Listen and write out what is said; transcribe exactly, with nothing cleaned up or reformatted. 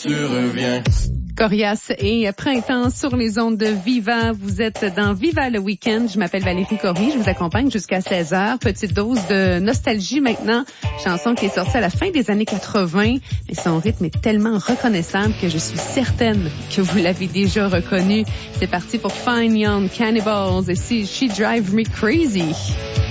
tu reviens. Coriace et Printemps sur les ondes de Viva. Vous êtes dans Viva le week-end. Je m'appelle Valérie Cory. Je vous accompagne jusqu'à seize heures. Petite dose de nostalgie maintenant. Chanson qui est sortie à la fin des années quatre-vingts. Mais son rythme est tellement reconnaissable que je suis certaine que vous l'avez déjà reconnu. C'est parti pour Fine Young Cannibals et si She Drive Me Crazy.